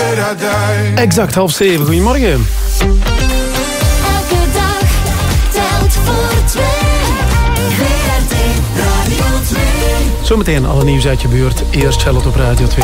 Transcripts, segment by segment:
Exact 6:30. Goedemorgen. Elke dag telt voor 2. VRT Radio 2. Zometeen alle nieuws uit je buurt. Eerst Charlotte op Radio 2.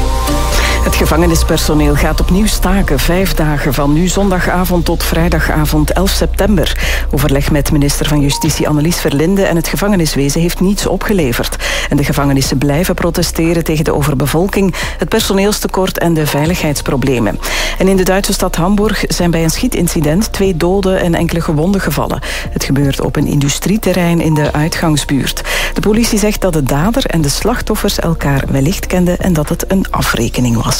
Het gevangenispersoneel gaat opnieuw staken 5 dagen van nu zondagavond tot vrijdagavond 11 september. Overleg met minister van Justitie Annelies Verlinde en het gevangeniswezen heeft niets opgeleverd. En de gevangenissen blijven protesteren tegen de overbevolking, het personeelstekort en de veiligheidsproblemen. En in de Duitse stad Hamburg zijn bij een schietincident 2 doden en enkele gewonden gevallen. Het gebeurt op een industrieterrein in de uitgangsbuurt. De politie zegt dat de dader en de slachtoffers elkaar wellicht kenden en dat het een afrekening was.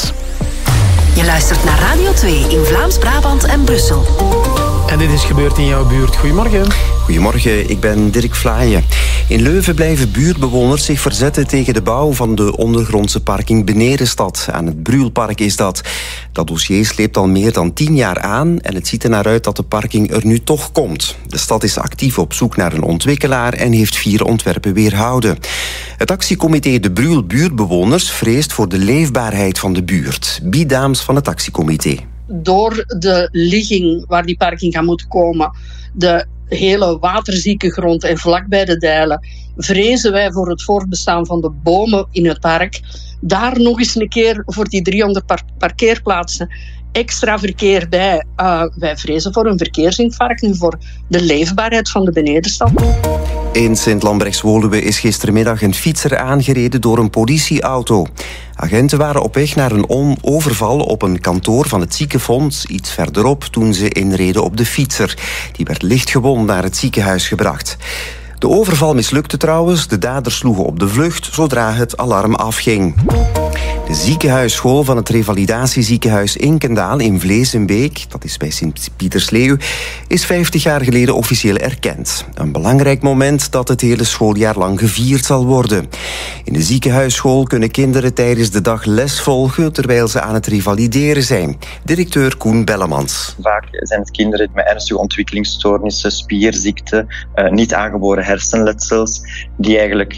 Je luistert naar Radio 2 in Vlaams-Brabant en Brussel. En dit is gebeurd in jouw buurt. Goedemorgen. Goedemorgen, ik ben Dirk Vlaaien. In Leuven blijven buurtbewoners zich verzetten tegen de bouw van de ondergrondse parking Benedenstad. Aan het Bruulpark is dat. Dat dossier sleept al meer dan 10 jaar aan en het ziet er naar uit dat de parking er nu toch komt. De stad is actief op zoek naar een ontwikkelaar en heeft 4 ontwerpen weerhouden. Het actiecomité De Bruul Buurtbewoners vreest voor de leefbaarheid van de buurt. Biet Daams van het actiecomité. Door de ligging waar die parking gaat moeten komen, de hele waterzieke grond en vlakbij de dijlen, vrezen wij voor het voortbestaan van de bomen in het park. Daar nog eens een keer voor die 300 parkeerplaatsen extra verkeer bij. Wij vrezen voor een verkeersinfarct en voor de leefbaarheid van de Benedenstad. In Sint-Lambrechts-Woluwe is gistermiddag een fietser aangereden door een politieauto. Agenten waren op weg naar een overval op een kantoor van het ziekenfonds iets verderop toen ze inreden op de fietser. Die werd lichtgewond naar het ziekenhuis gebracht. De overval mislukte trouwens. De daders sloegen op de vlucht zodra het alarm afging. De ziekenhuisschool van het revalidatieziekenhuis Inkendaal in Vleesenbeek, dat is bij Sint-Pietersleeuw, is 50 jaar geleden officieel erkend. Een belangrijk moment dat het hele schooljaar lang gevierd zal worden. In de ziekenhuisschool kunnen kinderen tijdens de dag les volgen terwijl ze aan het revalideren zijn. Directeur Koen Bellemans. Vaak zijn het kinderen met ernstige ontwikkelingsstoornissen, spierziekten, niet aangeboren hersenletsels, die eigenlijk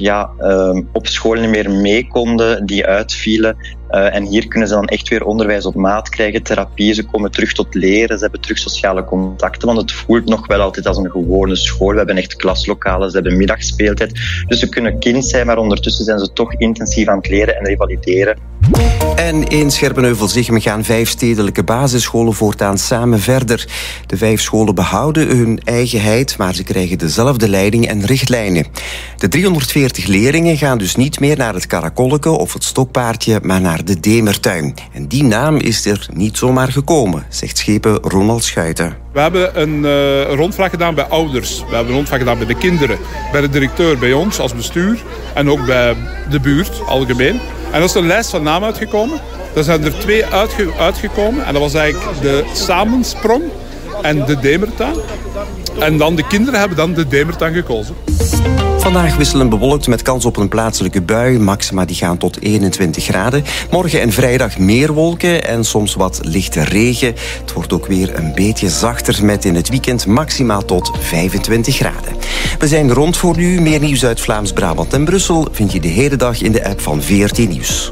op school niet meer mee konden, die uitvielen. En hier kunnen ze dan echt weer onderwijs op maat krijgen, therapie, ze komen terug tot leren, ze hebben terug sociale contacten, want het voelt nog wel altijd als een gewone school. We hebben echt klaslokalen, ze hebben middagspeeltijd. Dus ze kunnen kind zijn, maar ondertussen zijn ze toch intensief aan het leren en revalideren. En in Scherpenheuvel-Zichem gaan 5 stedelijke basisscholen voortaan samen verder. De 5 scholen behouden hun eigenheid, maar ze krijgen dezelfde leiding en richtlijnen. De 340 leerlingen gaan dus niet meer naar het Karakolleke of het Stokpaardje, maar naar de Demertuin. En die naam is er niet zomaar gekomen, zegt schepen Ronald Schuiten. We hebben een rondvraag gedaan bij ouders. We hebben een rondvraag gedaan bij de kinderen, bij de directeur, bij ons als bestuur en ook bij de buurt algemeen. En er is een lijst van namen uitgekomen. Er zijn er 2 uitgekomen. En dat was eigenlijk de Samensprong en de Demertuin. En dan de kinderen hebben dan de Demertuin gekozen. Vandaag wisselend bewolkt met kans op een plaatselijke bui. Maxima die gaan tot 21 graden. Morgen en vrijdag meer wolken en soms wat lichte regen. Het wordt ook weer een beetje zachter met in het weekend maxima tot 25 graden. We zijn rond voor nu. Meer nieuws uit Vlaams-Brabant en Brussel vind je de hele dag in de app van VRT Nieuws.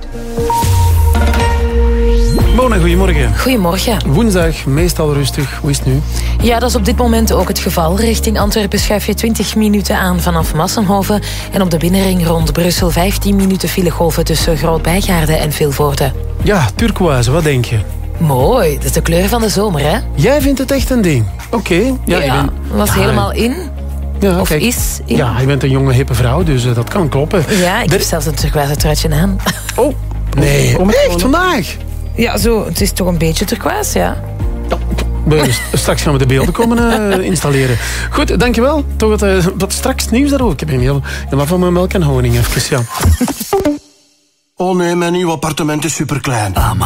Mona, goedemorgen. Goedemorgen. Woensdag, meestal rustig. Hoe is het nu? Ja, dat is op dit moment ook het geval. Richting Antwerpen schuif je 20 minuten aan vanaf Massenhoven. En op de binnenring rond Brussel 15 minuten filegolven tussen Groot-Bijgaarde en Vilvoorde. Ja, turquoise, wat denk je? Mooi, dat is de kleur van de zomer, hè? Jij vindt het echt een ding? Oké. Ja, was helemaal in. Ja, of kijk, is in. Ja, je bent een jonge, hippe vrouw, dus dat kan kloppen. Ja, ik heb zelfs een turquoise truitje aan. Oh, nee, echt vandaag? Ja, zo, het is toch een beetje turquoise, ja. Straks gaan we de beelden komen installeren. Goed, dankjewel. Toch wat straks nieuws daarover. Ik heb helemaal van mijn melk en honing even, ja. Oh nee, mijn nieuw appartement is superklein.